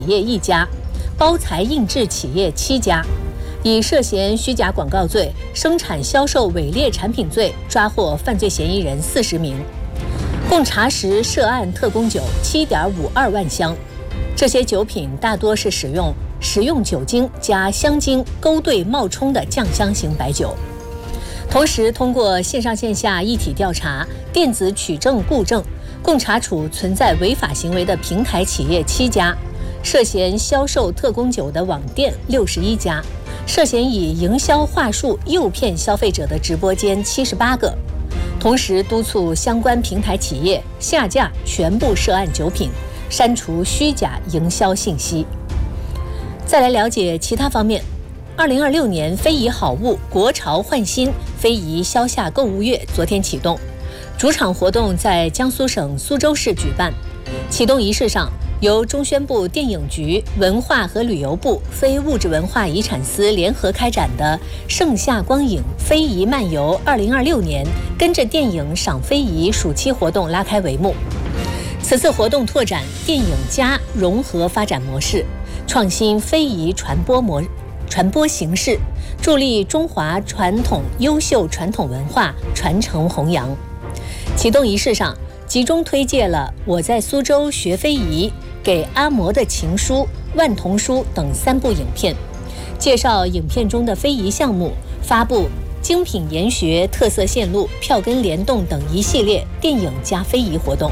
业1家，包材印制企业7家，以涉嫌虚假广告罪、生产销售伪劣产品罪抓获犯罪嫌疑人40名，共查实涉案特供酒7.52万箱。这些酒品大多是使用食用酒精加香精勾兑冒充的酱香型白酒。同时，通过线上线下一体调查、电子取证固证，共查处存在违法行为的平台企业7家，涉嫌销售特供酒的网店61家，涉嫌以营销话术诱骗消费者的直播间78个。同时，督促相关平台企业下架全部涉案酒品，删除虚假营销信息。再来了解其他方面。2026年非遗好物国潮焕新非遗销夏购物月昨天启动，主场活动在江苏省苏州市举办。启动仪式上，由中宣部电影局、文化和旅游部非物质文化遗产司联合开展的盛夏光影非遗漫游2026年跟着电影赏非遗暑期活动拉开帷幕。此次活动拓展电影加融合发展模式，创新非遗传播形式，助力中华传统优秀传统文化传承弘扬。启动仪式上，集中推介了《我在苏州学非遗》、《给阿嬷的情书》、《万童书》等3部影片，介绍影片中的非遗项目，发布精品研学、特色线路、票根联动等一系列电影加非遗活动。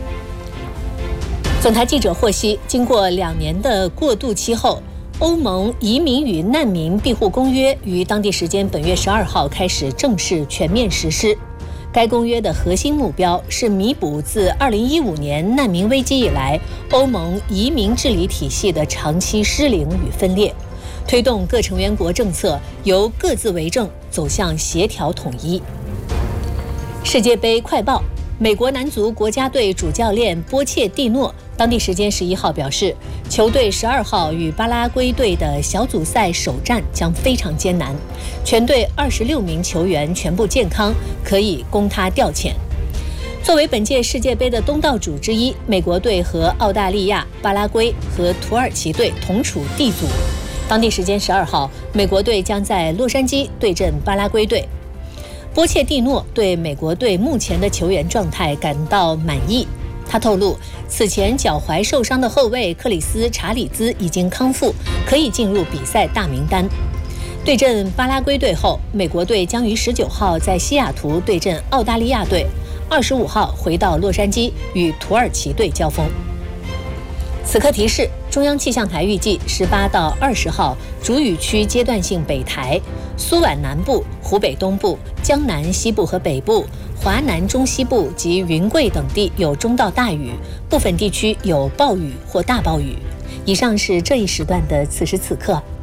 总台记者获悉，经过2年的过渡期后，欧盟移民与难民庇护公约于当地时间本月12号开始正式全面实施。该公约的核心目标是弥补自2015年难民危机以来欧盟移民治理体系的长期失灵与分裂，推动各成员国政策由各自为政走向协调统一。世界杯快报，美国男足国家队主教练波切蒂诺当地时间11号表示，球队12号与巴拉圭队的小组赛首战将非常艰难，全队26名球员全部健康，可以供他调遣。作为本届世界杯的东道主之一，美国队和澳大利亚、巴拉圭和土耳其队同处 D 组。当地时间12号，美国队将在洛杉矶对阵巴拉圭队。波切蒂诺对美国队目前的球员状态感到满意。他透露，此前脚踝受伤的后卫克里斯·查理兹已经康复，可以进入比赛大名单。对阵巴拉圭队后，美国队将于19号在西雅图对阵澳大利亚队，25号回到洛杉矶与土耳其队交锋。此刻提示，中央气象台预计18到20号主雨区阶段性北台、苏皖南部、湖北东部、江南西部和北部、华南中西部及云贵等地有中到大雨，部分地区有暴雨或大暴雨。以上是这一时段的此时此刻。